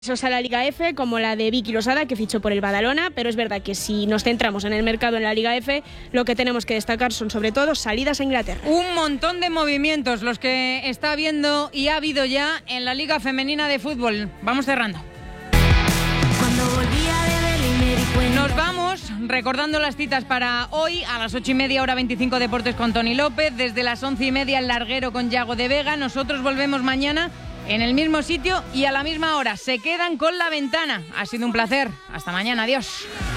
A la Liga F, como la de Vicky Losada, que fichó por el Badalona, pero es verdad que si nos centramos en el mercado en la Liga F, lo que tenemos que destacar son sobre todo salidas a Inglaterra. Un montón de movimientos los que está habiendo y ha habido ya en la Liga Femenina de Fútbol. Vamos cerrando. Nos vamos recordando las citas para hoy. A las 8:30, hora 25, Deportes con Toni López. Desde las 11:30, El Larguero con Yago de Vega. Nosotros volvemos mañana en el mismo sitio y a la misma hora. Se quedan con La Ventana. Ha sido un placer. Hasta mañana. Adiós.